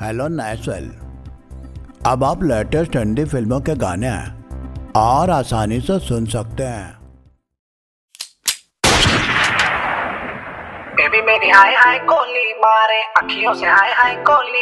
Hello नेस्वेल, अब आप latest Hindi फिल्मों के गाने हैं और आसानी से सुन सकते हैं। बेबी मेरी हाय हाय गोली मारे, अखियों से हाय हाय गोली